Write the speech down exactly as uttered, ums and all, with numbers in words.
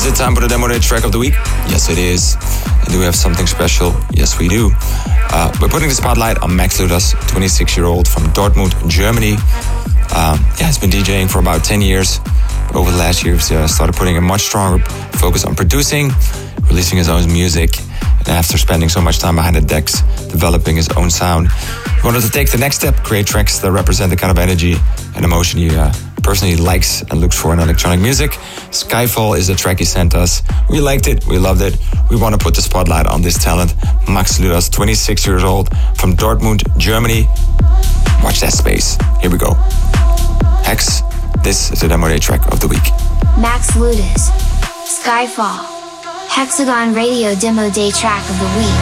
Is it time for the demo day track of the week? Yes, it is. And do we have something special? Yes, we do. Uh, we're putting the spotlight on Max Ludas, twenty-six-year-old from Dortmund, Germany. Um, yeah, he's been DJing for about ten years. Over the last year, he's uh, started putting a much stronger focus on producing, releasing his own music. And after spending so much time behind the decks, developing his own sound, he wanted to take the next step, create tracks that represent the kind of energy and emotion he uh, personally likes and looks for in electronic music. Skyfall is the track he sent us. We liked it, we loved it. We want to put the spotlight on this talent. Max Ludas, twenty-six years old, from Dortmund, Germany. Watch that space. Here we go. Hex, this is the demo day track of the week. Max Ludas, Skyfall, Hexagon Radio Demo Day track of the week.